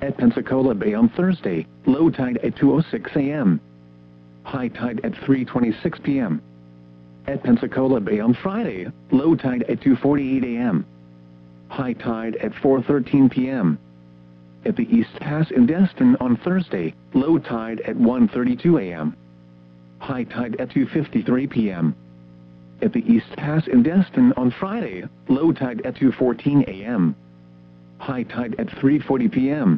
At Pensacola Bay on Thursday, low tide at 2:06 a.m. High tide at 3:26 p.m. At Pensacola Bay on Friday, low tide at 2:48 a.m. High tide at 4:13 p.m. At the East Pass in Destin on Thursday, low tide at 1:32 a.m. High tide at 2:53 p.m. At the East Pass in Destin on Friday, low tide at 2:14 a.m. High tide at 3:40 p.m.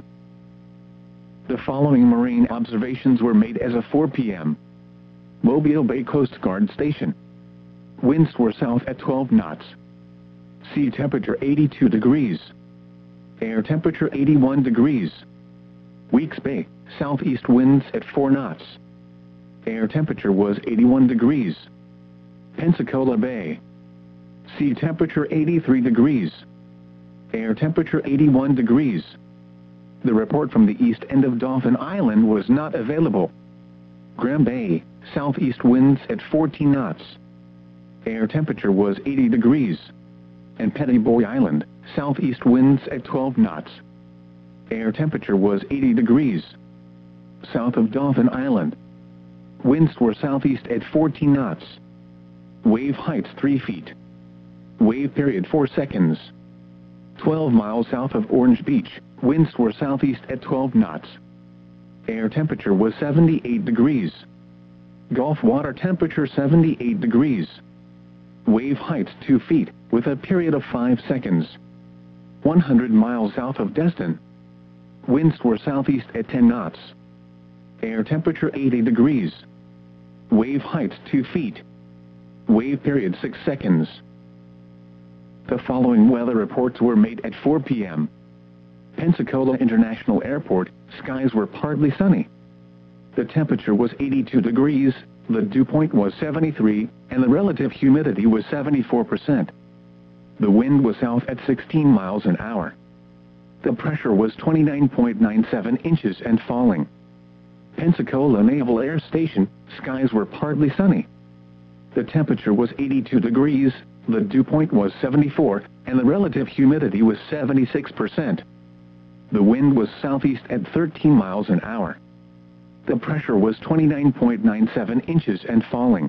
The following marine observations were made as of 4 p.m. Mobile Bay Coast Guard Station. Winds were south at 12 knots. Sea temperature 82 degrees. Air temperature 81 degrees. Weeks Bay, southeast winds at 4 knots. Air temperature was 81 degrees. Pensacola Bay. Sea temperature 83 degrees. Air temperature 81 degrees. The report from the east end of Dauphin Island was not available. Graham Bay, southeast winds at 14 knots. Air temperature was 80 degrees. And Petty Boy Island, southeast winds at 12 knots. Air temperature was 80 degrees. South of Dauphin Island. Winds were southeast at 14 knots. Wave heights 3 feet. Wave period 4 seconds. 12 miles south of Orange Beach, winds were southeast at 12 knots. Air temperature was 78 degrees. Gulf water temperature 78 degrees. Wave heights 2 feet, with a period of 5 seconds. 100 miles south of Destin. Winds were southeast at 10 knots. Air temperature 80 degrees. Wave heights 2 feet. Wave period 6 seconds. The following weather reports were made at 4 p.m. Pensacola International Airport, skies were partly sunny. The temperature was 82 degrees, the dew point was 73, and the relative humidity was 74%. The wind was south at 16 miles an hour. The pressure was 29.97 inches and falling. Pensacola Naval Air Station, skies were partly sunny. The temperature was 82 degrees, the dew point was 74, and the relative humidity was 76%. The wind was southeast at 13 miles an hour. The pressure was 29.97 inches and falling.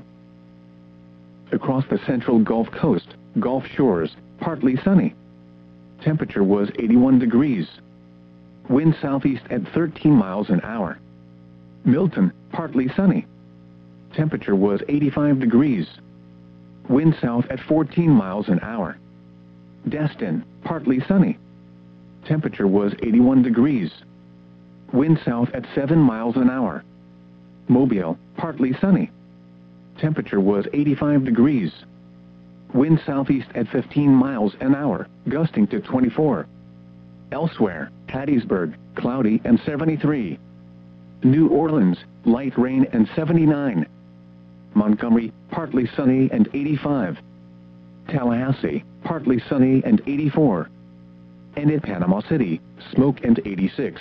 Across the central Gulf Coast, Gulf Shores, partly sunny. Temperature was 81 degrees. Wind southeast at 13 miles an hour. Milton, partly sunny. Temperature was 85 degrees. Wind south at 14 miles an hour. Destin, partly sunny. Temperature was 81 degrees. Wind south at 7 miles an hour. Mobile, partly sunny. Temperature was 85 degrees. Wind southeast at 15 miles an hour, gusting to 24. Elsewhere, Hattiesburg, cloudy and 73. New Orleans, light rain and 79. Montgomery, partly sunny and 85. Tallahassee, partly sunny and 84. And in Panama City, smoke and 86.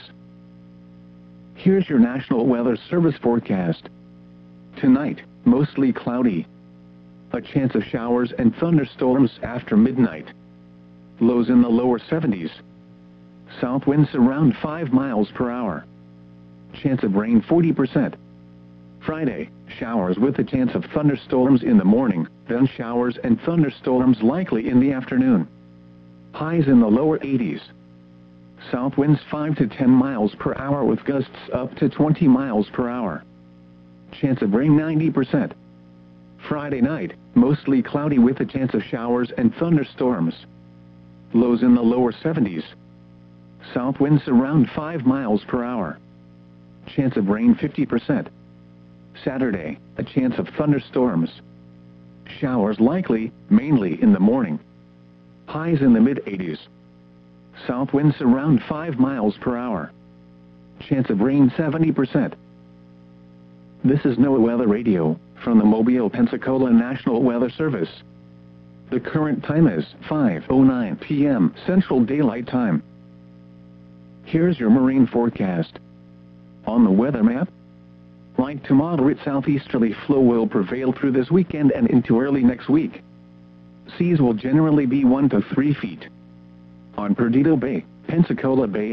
Here's your National Weather Service forecast. Tonight, mostly cloudy. A chance of showers and thunderstorms after midnight. Lows in the lower 70s. South winds around 5 miles per hour. Chance of rain 40%. Friday, showers with a chance of thunderstorms in the morning, then showers and thunderstorms likely in the afternoon. Highs in the lower 80s. South winds 5 to 10 miles per hour with gusts up to 20 miles per hour. Chance of rain 90%. Friday night, mostly cloudy with a chance of showers and thunderstorms. Lows in the lower 70s. South winds around 5 miles per hour. Chance of rain 50%. Saturday, a chance of thunderstorms. Showers likely, mainly in the morning. Highs in the mid-80s. South winds around 5 miles per hour. Chance of rain 70%. This is NOAA Weather Radio, from the Mobile, Pensacola National Weather Service. The current time is 5:09 p.m. Central Daylight Time. Here's your marine forecast. On the weather map, light to moderate southeasterly flow will prevail through this weekend and into early next week. Seas will generally be 1 to 3 feet. On Perdido Bay, Pensacola Bay